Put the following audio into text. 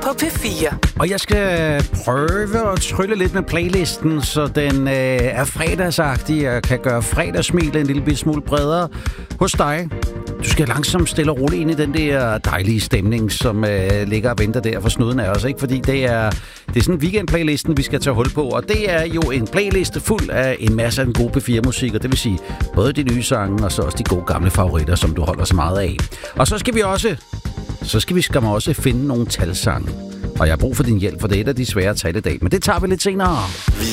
på P4. Og jeg skal prøve at trylle lidt med playlisten, så den er fredagsagtig og kan gøre fredagssmilet en lille smule bredere hos dig. Du skal langsomt stille og roligt ind i den der dejlige stemning, som ligger og venter der for snuden af os, ikke? Fordi det er sådan en weekend-playlisten, vi skal tage hul på, og det er jo en playliste fuld af en masse af den gode P4-musik, og det vil sige både de nye sange og så også de gode gamle favoritter, som du holder så meget af. Og så skal vi skam også finde nogle talsange. Og jeg har brug for din hjælp, for det er et af de svære tal i dag, men det tager vi lidt senere. Vi